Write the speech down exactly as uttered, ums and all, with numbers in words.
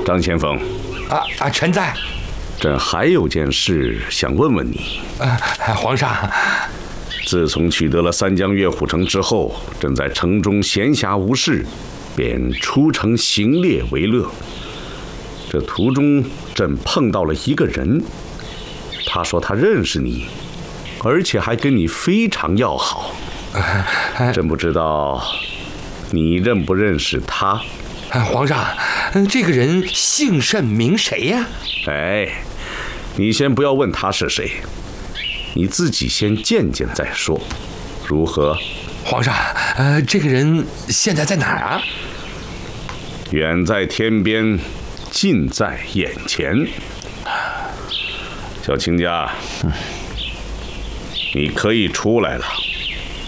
张先锋。 啊啊，臣在。 朕还有件事想问问你。 啊，皇上。 自从取得了三江月虎城之后，朕在城中闲暇无事，便出城行猎为乐。这途中，朕碰到了一个人，他说他认识你，而且还跟你非常要好。朕不知道你认不认识他。 皇上，这个人姓甚名谁呀？ 哎，你先不要问他是谁，你自己先见见再说，如何？ 皇上，呃，这个人现在在哪儿啊？ 远在天边，近在眼前。小亲家，嗯，你可以出来了。